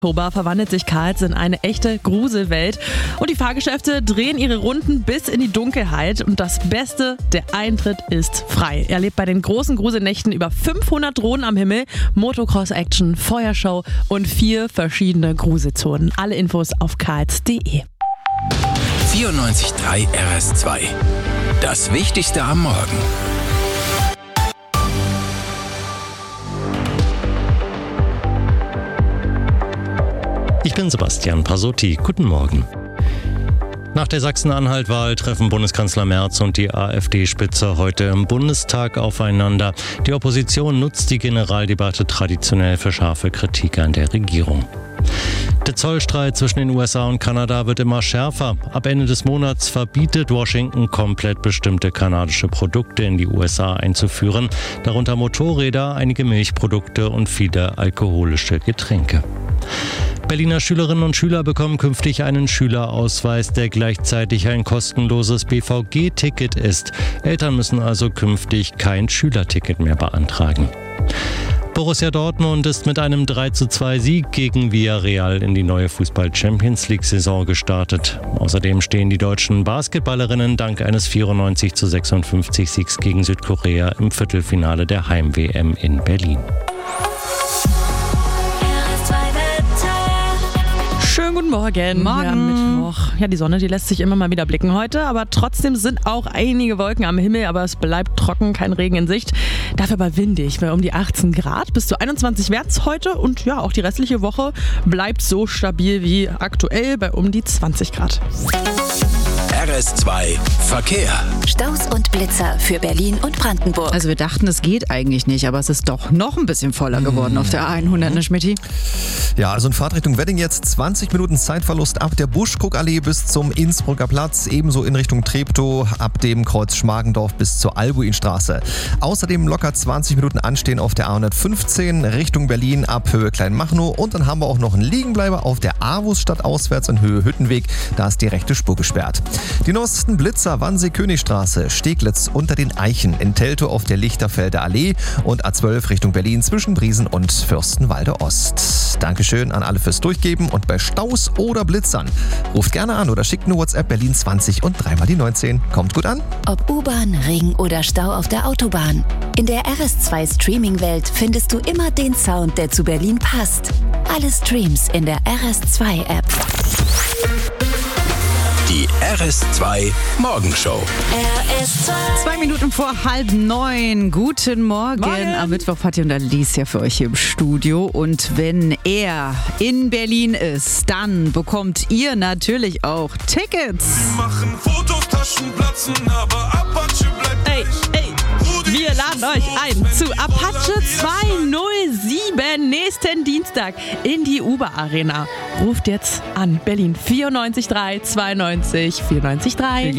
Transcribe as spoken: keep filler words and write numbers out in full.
Oktober verwandelt sich Karls in eine echte Gruselwelt und die Fahrgeschäfte drehen ihre Runden bis in die Dunkelheit und das Beste, der Eintritt ist frei. Erlebt bei den großen Gruselnächten über fünfhundert Drohnen am Himmel, Motocross-Action, Feuershow und vier verschiedene Gruselzonen. Alle Infos auf karls punkt de. vierundneunzig Komma drei R S zwei. Das Wichtigste am Morgen. Ich bin Sebastian Pasotti. Guten Morgen. Nach der Sachsen-Anhalt-Wahl treffen Bundeskanzler Merz und die AfD-Spitze heute im Bundestag aufeinander. Die Opposition nutzt die Generaldebatte traditionell für scharfe Kritik an der Regierung. Der Zollstreit zwischen den U S A und Kanada wird immer schärfer. Ab Ende des Monats verbietet Washington komplett bestimmte kanadische Produkte in die U S A einzuführen, darunter Motorräder, einige Milchprodukte und viele alkoholische Getränke. Berliner Schülerinnen und Schüler bekommen künftig einen Schülerausweis, der gleichzeitig ein kostenloses B V G-Ticket ist. Eltern müssen also künftig kein Schülerticket mehr beantragen. Borussia Dortmund ist mit einem drei zu zwei Sieg gegen Villarreal in die neue Fußball-Champions-League-Saison gestartet. Außerdem stehen die deutschen Basketballerinnen dank eines vierundneunzig zu sechsundfünfzig Siegs gegen Südkorea im Viertelfinale der Heim-W M in Berlin. Schönen guten Morgen. Morgen. Ja, Mittwoch. Ja, die Sonne, die lässt sich immer mal wieder blicken heute, aber trotzdem sind auch einige Wolken am Himmel, aber es bleibt trocken, kein Regen in Sicht. Dafür aber windig, weil um die achtzehn Grad bis zu einundzwanzig März heute und ja, auch die restliche Woche bleibt so stabil wie aktuell bei um die zwanzig Grad. R S zwei Verkehr. Staus und Blitzer für Berlin und Brandenburg. Also wir dachten, es geht eigentlich nicht, aber es ist doch noch ein bisschen voller geworden auf der A hundert, ne Schmitty? Ja, also in Fahrtrichtung Wedding jetzt zwanzig Minuten Zeitverlust ab der Buschkuckallee bis zum Innsbrucker Platz, ebenso in Richtung Treptow ab dem Kreuz Schmargendorf bis zur Albuinstraße. Außerdem locker zwanzig Minuten anstehen auf der A hundertfünfzehn Richtung Berlin ab Höhe Kleinmachnow und dann haben wir auch noch einen Liegenbleiber auf der Avus stadtauswärts in Höhe Hüttenweg, da ist die rechte Spur gesperrt. Die neuesten Blitzer Wannsee-Königstraße, Steglitz unter den Eichen, in Teltow auf der Lichterfelder Allee und A zwölf Richtung Berlin zwischen Briesen und Fürstenwalde Ost. Dankeschön an alle fürs Durchgeben und bei Staus oder Blitzern ruft gerne an oder schickt eine WhatsApp Berlin zwanzig und dreimal die neunzehn. Kommt gut an. Ob U-Bahn, Regen oder Stau auf der Autobahn. In der R S zwei Streaming-Welt findest du immer den Sound, der zu Berlin passt. Alle Streams in der R S zwei App. Die R S zwei Morgenshow. R S zwei. Zwei Minuten vor halb neun. Guten Morgen. Morgen. Am Mittwoch Patti und Alicia für euch hier im Studio. Und wenn er in Berlin ist, dann bekommt ihr natürlich auch Tickets. Machen Fotos, Taschen platzen, aber Apache bleibt Ey, ey, wir laden euch ein zu Apache zweihundertsieben nächsten Dienstag in die Uber Arena. Ruft jetzt an Berlin vierundneunzig drei zweiundneunzig vierundneunzig drei.